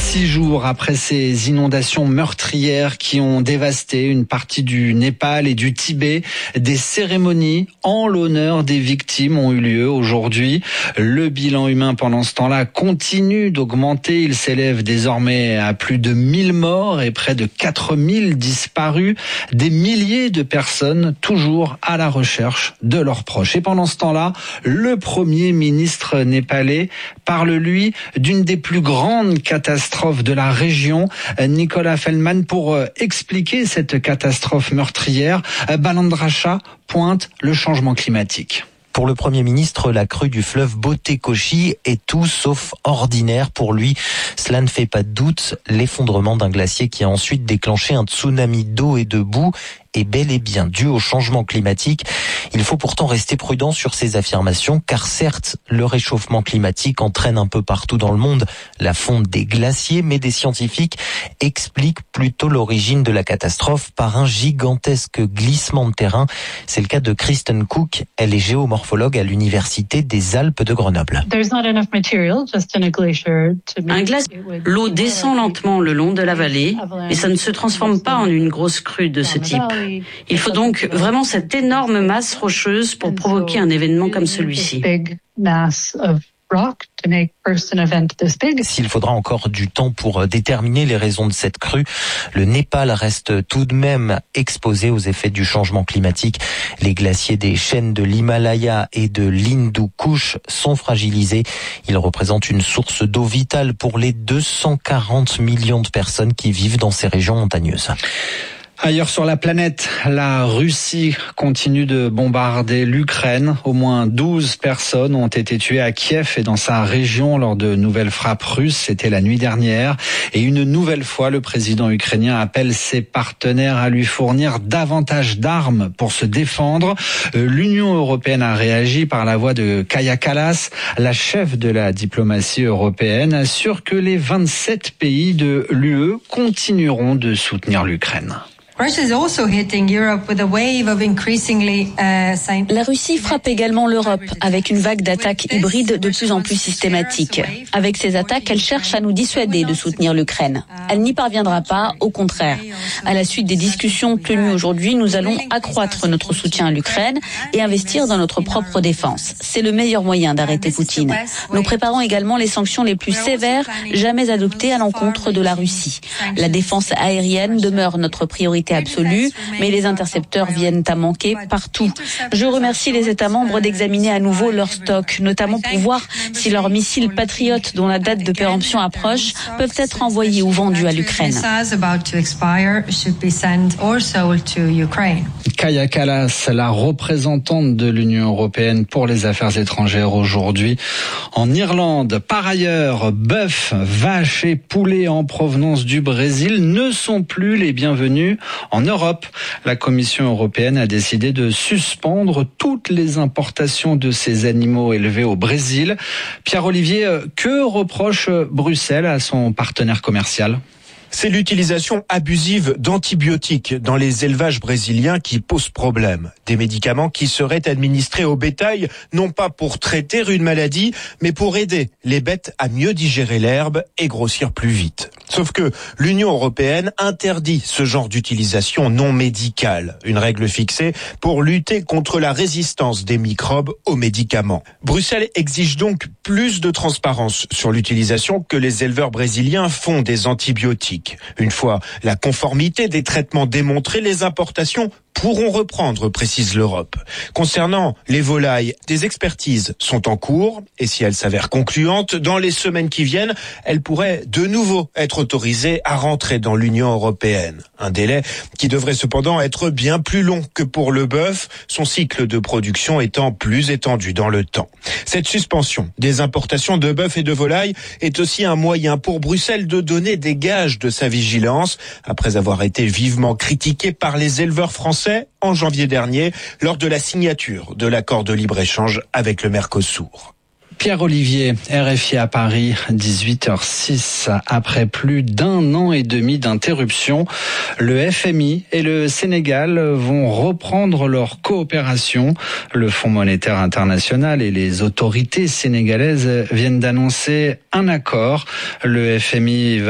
6 jours après ces inondations meurtrières qui ont dévasté une partie du Népal et du Tibet, des cérémonies en l'honneur des victimes ont eu lieu aujourd'hui. Le bilan humain pendant ce temps-là continue d'augmenter. Il s'élève désormais à plus de 1000 morts et près de 4000 disparus. Des milliers de personnes toujours à la recherche de leurs proches. Et pendant ce temps-là, le Premier ministre népalais parle, lui, d'une des plus grandes catastrophes de la région. Nicolas Feldman, pour expliquer cette catastrophe meurtrière, Balandra Shah pointe le changement climatique. Pour le Premier ministre, la crue du fleuve Botekoshi est tout sauf ordinaire. Pour lui, cela ne fait pas de doute. L'effondrement d'un glacier qui a ensuite déclenché un tsunami d'eau et de boue est bel et bien dû au changement climatique. Il faut pourtant rester prudent sur ces affirmations, car certes, le réchauffement climatique entraîne un peu partout dans le monde la fonte des glaciers, mais des scientifiques expliquent plutôt l'origine de la catastrophe par un gigantesque glissement de terrain. C'est le cas de Kristen Cook. Elle est géomorphologue à l'Université des Alpes de Grenoble. Un glacier, l'eau descend lentement le long de la vallée, mais ça ne se transforme pas en une grosse crue de ce type. Il faut donc vraiment cette énorme masse rocheuse pour provoquer un événement comme celui-ci. S'il faudra encore du temps pour déterminer les raisons de cette crue, le Népal reste tout de même exposé aux effets du changement climatique. Les glaciers des chaînes de l'Himalaya et de l'Hindu Kush sont fragilisés. Ils représentent une source d'eau vitale pour les 240 millions de personnes qui vivent dans ces régions montagneuses. Ailleurs sur la planète, la Russie continue de bombarder l'Ukraine. Au moins 12 personnes ont été tuées à Kiev et dans sa région lors de nouvelles frappes russes. C'était la nuit dernière. Et une nouvelle fois, le président ukrainien appelle ses partenaires à lui fournir davantage d'armes pour se défendre. L'Union européenne a réagi par la voix de Kaja Kallas. La chef de la diplomatie européenne assure que les 27 pays de l'UE continueront de soutenir l'Ukraine. La Russie frappe également l'Europe avec une vague d'attaques hybrides de plus en plus systématiques. Avec ces attaques, elle cherche à nous dissuader de soutenir l'Ukraine. Elle n'y parviendra pas, au contraire. À la suite des discussions tenues aujourd'hui, nous allons accroître notre soutien à l'Ukraine et investir dans notre propre défense. C'est le meilleur moyen d'arrêter Poutine. Nous préparons également les sanctions les plus sévères jamais adoptées à l'encontre de la Russie. La défense aérienne demeure notre priorité absolue, mais les intercepteurs viennent à manquer partout. Je remercie les États membres d'examiner à nouveau leur stock, notamment pour voir si leurs missiles patriotes dont la date de péremption approche peuvent être envoyés ou vendus à l'Ukraine. Kaja Kallas, la représentante de l'Union européenne pour les affaires étrangères aujourd'hui en Irlande. Par ailleurs, bœuf, vaches et poulets en provenance du Brésil ne sont plus les bienvenus en Europe. La Commission européenne a décidé de suspendre toutes les importations de ces animaux élevés au Brésil. Pierre-Olivier, que reproche Bruxelles à son partenaire commercial ? C'est l'utilisation abusive d'antibiotiques dans les élevages brésiliens qui pose problème. Des médicaments qui seraient administrés au bétail, non pas pour traiter une maladie, mais pour aider les bêtes à mieux digérer l'herbe et grossir plus vite. Sauf que l'Union européenne interdit ce genre d'utilisation non médicale, une règle fixée pour lutter contre la résistance des microbes aux médicaments. Bruxelles exige donc plus de transparence sur l'utilisation que les éleveurs brésiliens font des antibiotiques. Une fois la conformité des traitements démontrée, les importations pourront reprendre, précise l'Europe. Concernant les volailles, des expertises sont en cours et si elles s'avèrent concluantes, dans les semaines qui viennent, elles pourraient de nouveau être autorisées à rentrer dans l'Union européenne. Un délai qui devrait cependant être bien plus long que pour le bœuf, son cycle de production étant plus étendu dans le temps. Cette suspension des importations de bœuf et de volailles est aussi un moyen pour Bruxelles de donner des gages de sa vigilance, après avoir été vivement critiqué par les éleveurs français en janvier dernier lors de la signature de l'accord de libre-échange avec le Mercosur. Pierre-Olivier, RFI à Paris, 18h06. Après plus d'1 an et demi d'interruption, le FMI et le Sénégal vont reprendre leur coopération. Le Fonds monétaire international et les autorités sénégalaises viennent d'annoncer un accord. Le FMI